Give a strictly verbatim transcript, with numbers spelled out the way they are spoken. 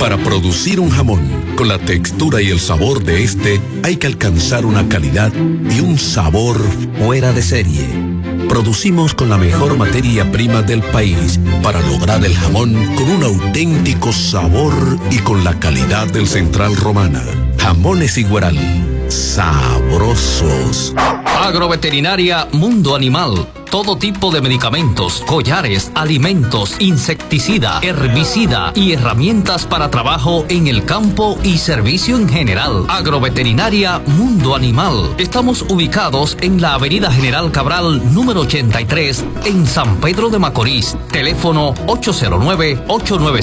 Para producir un jamón con la textura y el sabor de este, hay que alcanzar una calidad y un sabor fuera de serie. Producimos con la mejor materia prima del país para lograr el jamón con un auténtico sabor y con la calidad del Central Romana. Jamones Igueral, sabrosos. Agroveterinaria Mundo Animal. Todo tipo de medicamentos, collares, alimentos, insecticida, herbicida y herramientas para trabajo en el campo y servicio en general. Agroveterinaria Mundo Animal. Estamos ubicados en la Avenida General Cabral, número ochenta y tres, en San Pedro de Macorís. Teléfono ocho cero nueve, ocho nueve